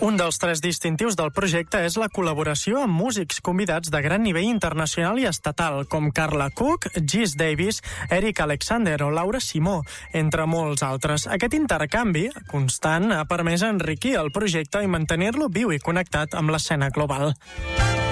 Un dels 3 distintius del projecte és la col·laboració amb músics convidats de gran nivell internacional i estatal, com Carla Cook, Gis Davis, Eric Alexander o Laura Simó, entre molts altres. Aquest intercanvi constant ha permès enriquir el projecte i mantenir-lo viu i connectat amb l'escena global.